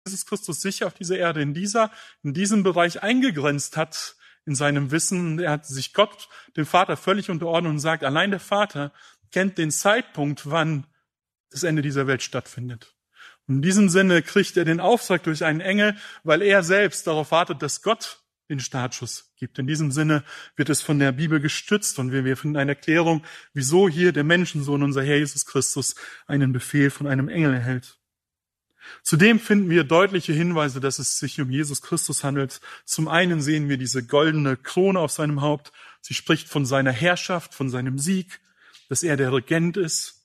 Jesus Christus sich auf dieser Erde in diesem Bereich eingegrenzt hat, in seinem Wissen. Er hat sich Gott, dem Vater, völlig unterordnet und sagt, allein der Vater kennt den Zeitpunkt, wann das Ende dieser Welt stattfindet. Und in diesem Sinne kriegt er den Auftrag durch einen Engel, weil er selbst darauf wartet, dass Gott den Startschuss gibt. In diesem Sinne wird es von der Bibel gestützt und wir finden eine Erklärung, wieso hier der Menschensohn, unser Herr Jesus Christus, einen Befehl von einem Engel erhält. Zudem finden wir deutliche Hinweise, dass es sich um Jesus Christus handelt. Zum einen sehen wir diese goldene Krone auf seinem Haupt. Sie spricht von seiner Herrschaft, von seinem Sieg, dass er der Regent ist.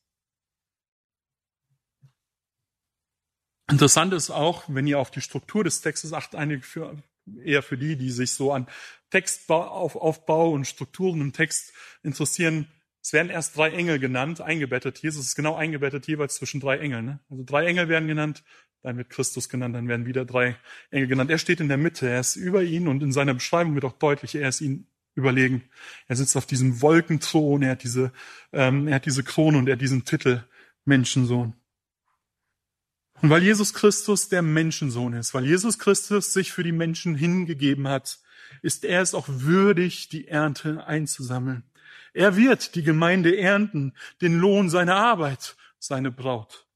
Interessant ist auch, wenn ihr auf die Struktur des Textes achtet, eher für die sich so an Textaufbau und Strukturen im Text interessieren. Es werden erst 3 Engel genannt, eingebettet. Jesus ist genau eingebettet jeweils zwischen 3 Engeln. Ne? Also 3 Engel werden genannt, dann wird Christus genannt, dann werden wieder 3 Engel genannt. Er steht in der Mitte, er ist über ihn und in seiner Beschreibung wird auch deutlich, er ist ihm überlegen. Er sitzt auf diesem Wolkenthron, er hat diese Krone und er hat diesen Titel Menschensohn. Und weil Jesus Christus der Menschensohn ist, weil Jesus Christus sich für die Menschen hingegeben hat, ist er es auch würdig, die Ernte einzusammeln. Er wird die Gemeinde ernten, den Lohn seiner Arbeit, seine Braut.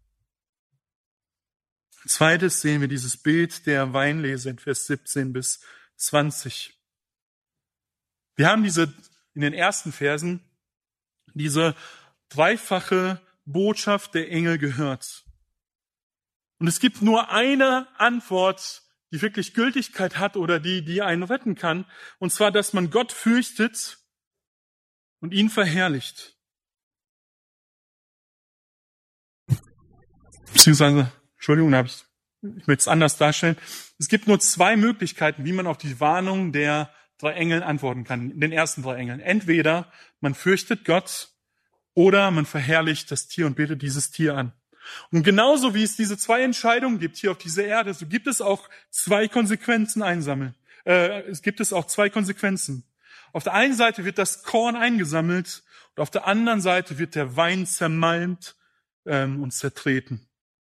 Zweites sehen wir dieses Bild der Weinlese in Vers 17 bis 20. Wir haben in den ersten Versen diese dreifache Botschaft der Engel gehört. Und es gibt nur eine Antwort, die wirklich Gültigkeit hat oder die einen retten kann, und zwar, dass man Gott fürchtet und ihn verherrlicht. Beziehungsweise, Entschuldigung, ich möchte es anders darstellen. Es gibt nur 2 Möglichkeiten, wie man auf die Warnung der 3 Engel antworten kann, den ersten 3 Engeln. Entweder man fürchtet Gott oder man verherrlicht das Tier und betet dieses Tier an. Und genauso wie es diese 2 Entscheidungen gibt hier auf dieser Erde, so gibt es auch 2 Konsequenzen Auf der einen Seite wird das Korn eingesammelt und auf der anderen Seite wird der Wein zermalmt und zertreten.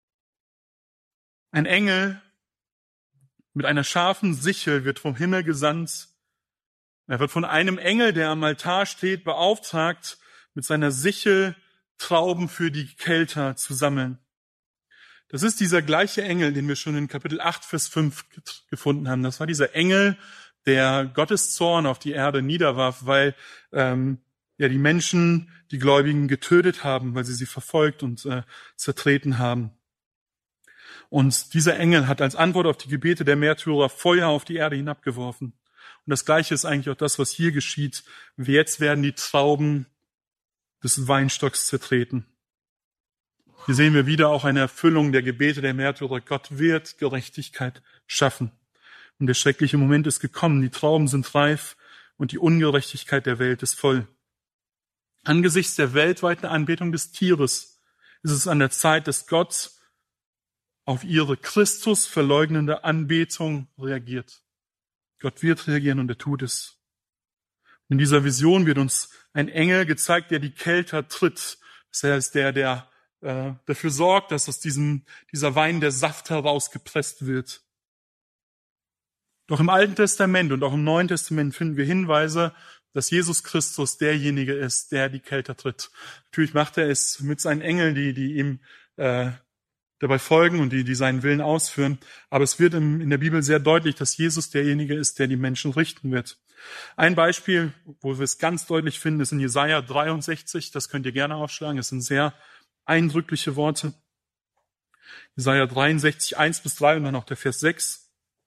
Ein Engel mit einer scharfen Sichel wird vom Himmel gesandt. Er wird von einem Engel, der am Altar steht, beauftragt, mit seiner Sichel Trauben für die Kelter zu sammeln. Das ist dieser gleiche Engel, den wir schon in Kapitel 8, Vers 5 gefunden haben. Das war dieser Engel, der Gottes Zorn auf die Erde niederwarf, weil die Menschen, die Gläubigen, getötet haben, weil sie verfolgt und zertreten haben. Und dieser Engel hat als Antwort auf die Gebete der Märtyrer Feuer auf die Erde hinabgeworfen. Und das Gleiche ist eigentlich auch das, was hier geschieht. Jetzt werden die Trauben des Weinstocks zertreten. Hier sehen wir wieder auch eine Erfüllung der Gebete der Märtyrer. Gott wird Gerechtigkeit schaffen. Und der schreckliche Moment ist gekommen. Die Trauben sind reif und die Ungerechtigkeit der Welt ist voll. Angesichts der weltweiten Anbetung des Tieres ist es an der Zeit, dass Gott auf ihre Christus verleugnende Anbetung reagiert. Gott wird reagieren und er tut es. In dieser Vision wird uns ein Engel gezeigt, der die Kelter tritt. Das heißt, der dafür sorgt, dass aus dieser Wein der Saft herausgepresst wird. Doch im Alten Testament und auch im Neuen Testament finden wir Hinweise, dass Jesus Christus derjenige ist, der die Kelter tritt. Natürlich macht er es mit seinen Engeln, die ihm dabei folgen und die seinen Willen ausführen. Aber es wird in der Bibel sehr deutlich, dass Jesus derjenige ist, der die Menschen richten wird. Ein Beispiel, wo wir es ganz deutlich finden, ist in Jesaja 63. Das könnt ihr gerne aufschlagen. Es sind sehr eindrückliche Worte. Jesaja 63, 1-3 und dann auch der Vers 6.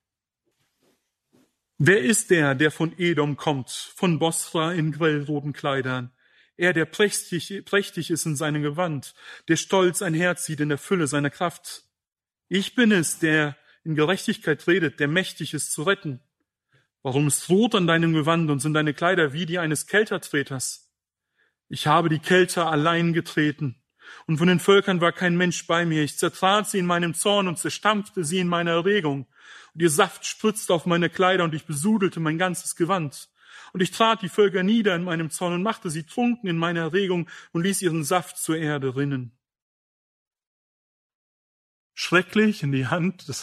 Wer ist der von Edom kommt, von Bosra in grellroten Kleidern? Er, der prächtig ist in seinem Gewand, der stolz einherzieht in der Fülle seiner Kraft. Ich bin es, der in Gerechtigkeit redet, der mächtig ist zu retten. Warum ist rot an deinem Gewand und sind deine Kleider wie die eines Keltertreters? Ich habe die Kelter allein getreten, und von den Völkern war kein Mensch bei mir. Ich zertrat sie in meinem Zorn und zerstampfte sie in meiner Erregung. Und ihr Saft spritzte auf meine Kleider, und ich besudelte mein ganzes Gewand. Und ich trat die Völker nieder in meinem Zorn und machte sie trunken in meiner Erregung und ließ ihren Saft zur Erde rinnen. schrecklich in die Hand des